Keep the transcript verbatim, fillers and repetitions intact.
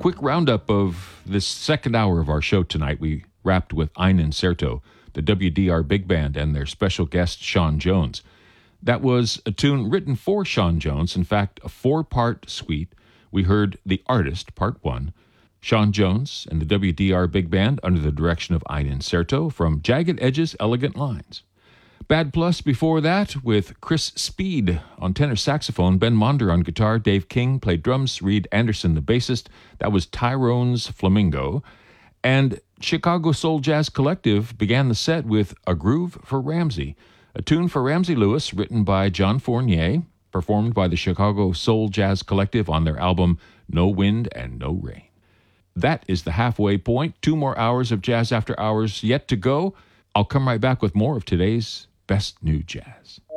quick roundup of this second hour of our show tonight. We wrapped with Ein Incerto, the W D R Big Band, and their special guest, Sean Jones. That was a tune written for Sean Jones, in fact, a four-part suite. We heard The Artist, Part one, Sean Jones and the W D R Big Band under the direction of Ein Incerto from Jagged Edges, Elegant Lines. Bad Plus before that with Chris Speed on tenor saxophone, Ben Monder on guitar, Dave King played drums, Reed Anderson the bassist. That was Tyrone's Flamingo. And Chicago Soul Jazz Collective began the set with A Groove for Ramsey, a tune for Ramsey Lewis written by John Fournier, performed by the Chicago Soul Jazz Collective on their album No Wind and No Rain. That is the halfway point. Two more hours of Jazz After Hours yet to go. I'll come right back with more of today's Best New Jazz.